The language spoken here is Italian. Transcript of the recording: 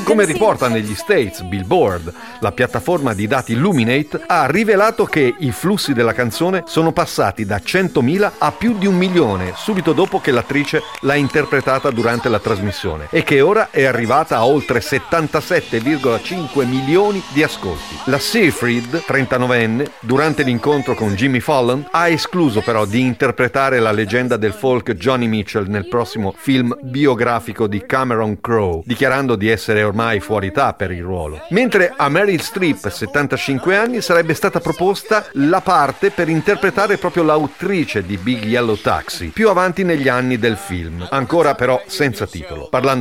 Come riporta negli States Billboard, la piattaforma di dati Luminate ha rivelato che i flussi della canzone sono passati da 100.000 a più di 1 milione subito dopo che l'attrice l'ha interpretata durante la trasmissione e che ora è arrivata a oltre 77,5 milioni di ascolti. La Seyfried, 39enne, durante l'incontro con Jimmy Fallon, ha escluso però di interpretare la leggenda del folk Johnny Mitchell nel prossimo film biografico di Cameron Crowe, dichiarando di essere ormai fuori età per il ruolo. Mentre a Meryl Streep, 75 anni, sarebbe stata proposta la parte per interpretare proprio l'autrice di Big Yellow Taxi, più avanti negli anni del film, ancora però senza titolo. Parlando